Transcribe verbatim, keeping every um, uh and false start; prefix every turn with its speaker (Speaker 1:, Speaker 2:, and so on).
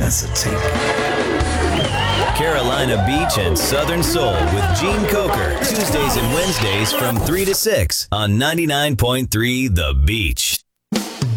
Speaker 1: hesitate.
Speaker 2: Carolina Beach and Southern Soul with Gene Coker. Tuesdays and Wednesdays from three to six on ninety-nine point three The Beach.